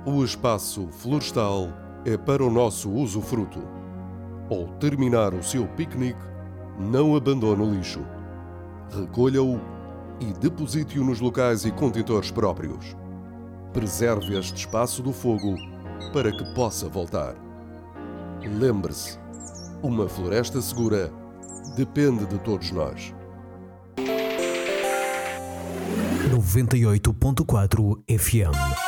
O espaço florestal é para o nosso usufruto. Ao terminar o seu piquenique, não abandone o lixo. Recolha-o e deposite-o nos locais e contentores próprios. Preserve este espaço do fogo para que possa voltar. Lembre-se, uma floresta segura depende de todos nós. 98.4 FM